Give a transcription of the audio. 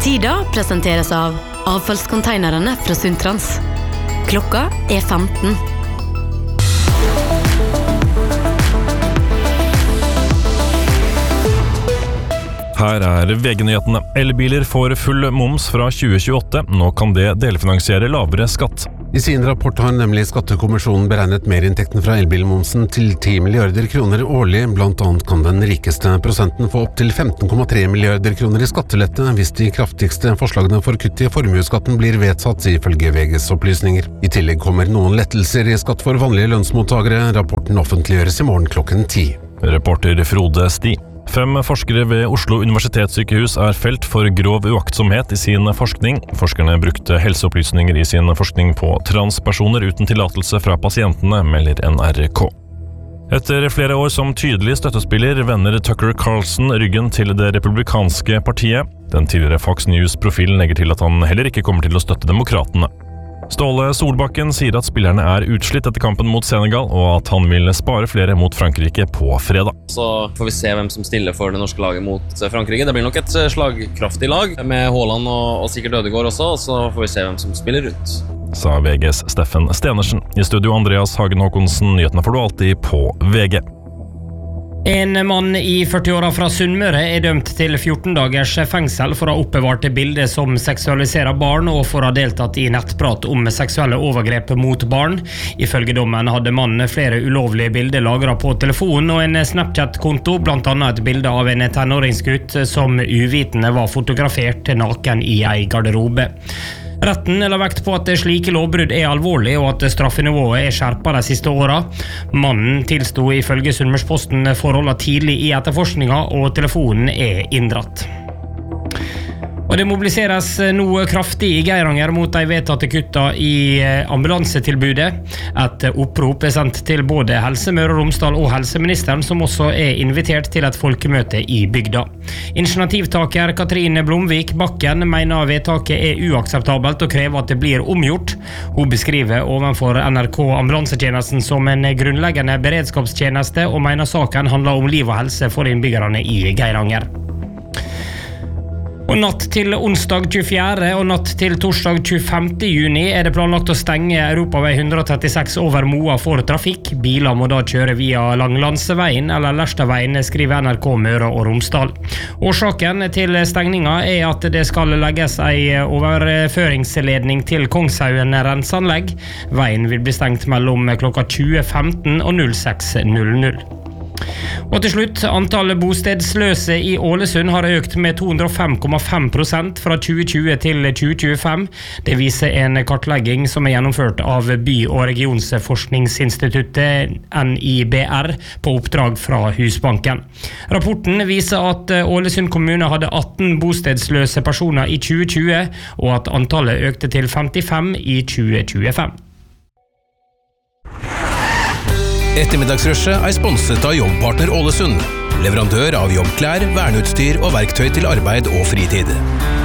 Tida presenteres av avfallskonteinerne fra Sundtrans. Klokka 15. Her VG-nyhetene. Elbiler får full moms fra 2028. Nå kan det delfinansiere lavere skatt. I sin rapport har nemlig Skattekommisjonen beregnet merinntekten fra elbilmomsen til 10 milliarder kroner årlig. Blant annet kan den rikeste prosenten få opp til 15,3 milliarder kroner i skattelette hvis de kraftigste forslagene for kutt i formueskatten blir vedtatt, ifølge VGs opplysninger. I tillegg kommer noen lettelser i skatt for vanlige lønnsmottagere. Rapporten offentliggjøres i morgen klokken 10. Reporter Frode Sti. 5 forskere ved Oslo universitetssykehus felt for grov uaktsomhet i sin forskning. Forskerne brukte helseopplysninger i sin forskning på transpersoner uten tillatelse fra pasientene, melder NRK. Etter flere år som tydelig støttespiller vender Tucker Carlson ryggen til det republikanske partiet. Den tidligere Fox News-profilen legger til at han heller ikke kommer til å støtte demokratene. Ståle Solbakken sier at spillerne utslitt etter kampen mot Senegal, og at han vil spare flere mot Frankrike på fredag. Så får vi se hvem som stiller for det norske laget mot Frankrike. Det blir nok et slagkraftig lag, med Haaland og sikkert Ødegaard også, og så får vi se hvem som spiller ut. Sa VGs Steffen Stenersen. I studio Andreas Hagen Håkonsen, nyhetene får du alltid på VG. En mann i 40-åra fra Sunnmøre dømt til 14 dagers fengsel for å ha oppbevart bilder som seksualiserer barn og for å ha deltatt i nettprat om seksuelle overgrep mot barn. Ifølge dommen hadde mannen flere ulovlige bilder lagret på telefonen og en Snapchat-konto, blant annet et bilde av en tenåringsgutt som uvitende var fotografert naken i en garderobe. Retten la vekt på at slike lovbrudd alvorlig og at straffenivået skjerpet de siste åra. Mannen tilsto ifølge Sunnmørsposten forholdene tidlig i etterforskninga, og telefonen inndratt. Og det mobiliseres nå kraftig i Geiranger mot de vedtatte kutta i ambulansetilbudet. Et opprop sendt til både Helse Møre og Romsdal og helseministeren, som også invitert til et folkemøte i bygda. Initiativtaker Katrine Blomvik Bakken mener vedtaket uakseptabelt og krever at det blir omgjort. Hun beskriver ovenfor NRK ambulansetjenesten som en grunnleggende beredskapstjeneste, og mener saken handler om liv og helse for innbyggerne i Geiranger. Og natt til onsdag 24. og natt til torsdag 25. juni det planlagt å stenge Europavei 136 over Moa for trafikk. Biler må da kjøre via Langlandsveien eller Lerstadveien, skriver NRK Møre og Romsdal. Årsaken til stengninga at det skal legges en overføringsledning til Kongshaugen renseanlegg. Veien vil bli stengt mellom klokka 20.15 og 06.00. Og til slutt, antallet bostedsløse i Ålesund har økt med 205,5% fra 2020 til 2025. Det viser en kartlegging som gjennomført av By- og regionsforskningsinstituttet NIBR på oppdrag fra Husbanken. Rapporten viser at Ålesund kommune hadde 18 bostedsløse personer i 2020, og at antallet økte til 55 i 2025. Ettermiddagsrushet sponset av Jobbpartner Ålesund, leverandør av jobbklær, verneutstyr og verktøy til arbeid og fritid.